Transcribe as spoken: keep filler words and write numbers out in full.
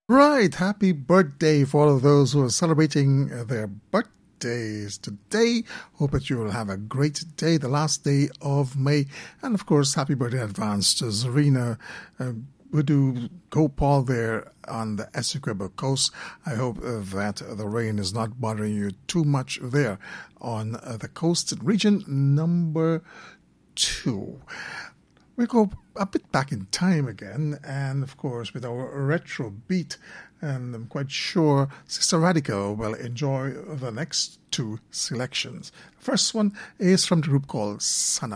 Right, happy birthday for all of those who are celebrating uh, their birthdays today. Hope that you will have a great day, the last day of May. And of course, happy birthday in advance to Zarina uh, Budu Gopal there on the Essequibo coast. I hope uh, that the rain is not bothering you too much there on uh, the coast region number two. We go a bit back in time again, and of course with our retro beat, and I'm quite sure Sister Radical will enjoy the next two selections. The first one is from the group called Sanam.